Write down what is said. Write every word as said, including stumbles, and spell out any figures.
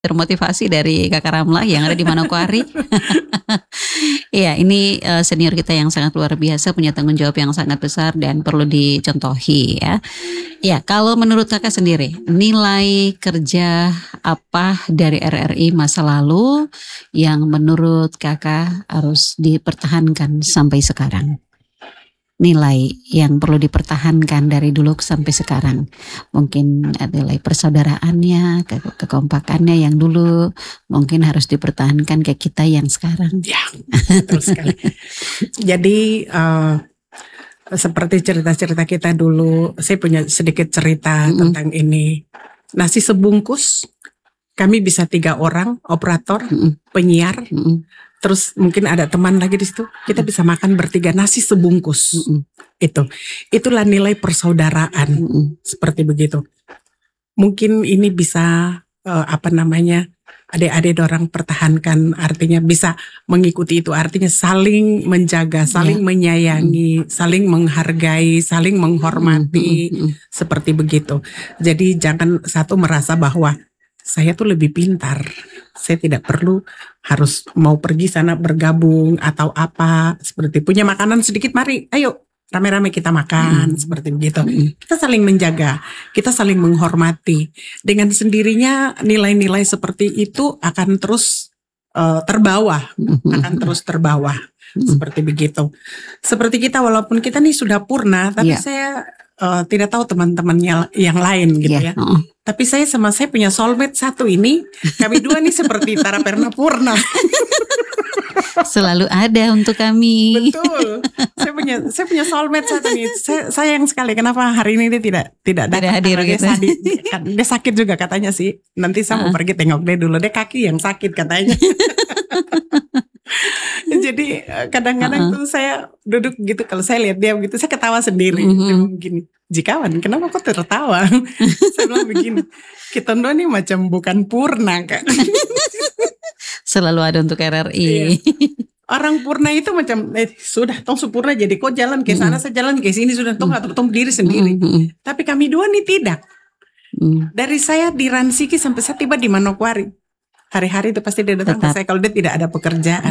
Termotivasi dari Kakak Ramlah yang ada di Manokwari. Iya, ini uh, senior kita yang sangat luar biasa, punya tanggung jawab yang sangat besar dan perlu dicontohi ya. Ya, kalau menurut Kakak sendiri, nilai kerja apa dari R R I masa lalu yang menurut Kakak harus dipertahankan sampai sekarang? Nilai yang perlu dipertahankan dari dulu sampai sekarang, mungkin nilai persaudaraannya, ke kekompakannya yang dulu mungkin harus dipertahankan ke kita yang sekarang. Ya, betul sekali. Jadi uh, seperti cerita-cerita kita dulu, saya punya sedikit cerita mm-hmm. tentang ini. Nasi sebungkus, kami bisa tiga orang, operator, mm-hmm. penyiar. Mm-hmm. Terus mungkin ada teman lagi di situ, kita bisa makan bertiga nasi sebungkus. Mm-hmm. Itu, itulah nilai persaudaraan, mm-hmm. seperti begitu. Mungkin ini bisa uh, apa namanya, adik-adik orang pertahankan, artinya bisa mengikuti itu, artinya saling menjaga, saling yeah. menyayangi, mm-hmm. saling menghargai, saling menghormati, mm-hmm. seperti begitu. Jadi jangan satu merasa bahwa saya tuh lebih pintar, saya tidak perlu harus mau pergi sana bergabung atau apa, seperti punya makanan sedikit, mari ayo rame-rame kita makan, mm. seperti begitu. Mm. Kita saling menjaga, kita saling menghormati. Dengan sendirinya nilai-nilai seperti itu akan terus uh, terbawa, mm. akan terus terbawa, mm. seperti begitu. Seperti kita, walaupun kita nih sudah purna, tapi yeah. saya uh, tidak tahu teman-temannya yang lain gitu yeah. ya. Uh. Tapi saya sama saya punya soulmate satu ini, kami dua nih seperti Tara Perna Purna. Selalu ada untuk kami. Betul. Saya punya saya punya soulmate satu nih. Saya sayang sekali kenapa hari ini dia tidak tidak datang, hadir gitu. Dia, sadi, dia sakit juga katanya sih. Nanti saya uh. mau pergi tengok dia dulu. Dia kaki yang sakit katanya. Jadi kadang-kadang uh-uh. tuh saya duduk gitu, kalau saya lihat dia begitu saya ketawa sendiri. Mm-hmm. Gini, jikawan kenapa kok tertawa? Saya bilang begini, kita dua nih macam bukan purna Kak. Selalu ada untuk R R I. Iya. Orang purna itu macam eh, sudah tong sempurna, jadi kok jalan ke sana, mm-hmm. saya jalan ke sini, sudah tong atur tong diri sendiri. Mm-hmm. Tapi kami dua nih tidak. Mm. Dari saya di Ransiki sampai saya tiba di Manokwari, hari-hari itu pasti dia datang ke saya kalau dia tidak ada pekerjaan.